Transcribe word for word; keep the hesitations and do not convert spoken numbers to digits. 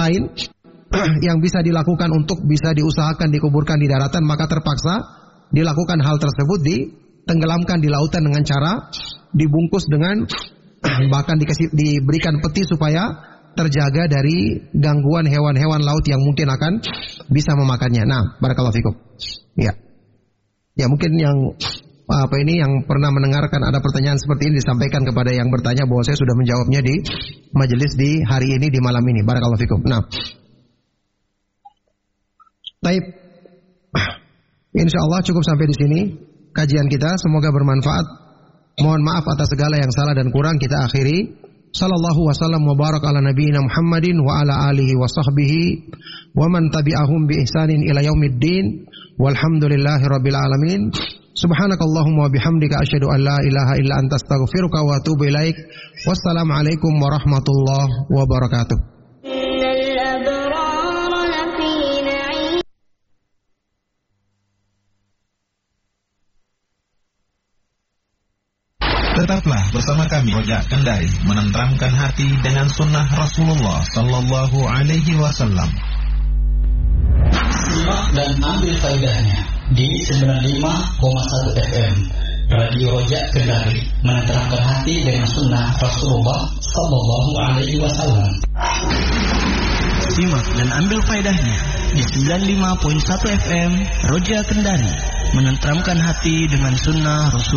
lain yang bisa dilakukan untuk bisa diusahakan dikuburkan di daratan, maka terpaksa dilakukan hal tersebut, ditenggelamkan di lautan dengan cara dibungkus dengan bahkan dikasih diberikan peti supaya terjaga dari gangguan hewan-hewan laut yang mungkin akan bisa memakannya. Nah, barakallahu fikum. Ya. Ya, mungkin yang apa ini yang pernah mendengarkan ada pertanyaan seperti ini disampaikan kepada yang bertanya bahwa saya sudah menjawabnya di majelis di hari ini, di malam ini. Barakallahu fikum. Nah, baik, insya Allah cukup sampai di sini kajian kita. Semoga bermanfaat. Mohon maaf atas segala yang salah dan kurang, kita akhiri. Sallallahu wasallam wa barak ala nabiyina Muhammadin wa ala alihi wa sahbihi wa man tabi'ahum bi ihsanin ila yaumiddin. Walhamdulillahi rabbil alamin. Subhanakallahumma wa bihamdika asyhadu an la ilaha illa anta astaghfiruka wa atubu ilaik. Wassalamualaikum warahmatullahi wabarakatuh. Tetaplah bersama kami Rojak Kendari, menenteramkan hati dengan sunnah Rasulullah Sallallahu Alaihi Wasallam. Simak dan ambil faedahnya di sembilan puluh lima koma satu F M Radio Rojak Kendari, menenteramkan hati dengan sunnah Rasulullah Sallallahu Alaihi Wasallam. Simak dan ambil faedahnya di sembilan puluh lima koma satu F M Rojak Kendari, menenteramkan hati dengan sunnah Rasulullah.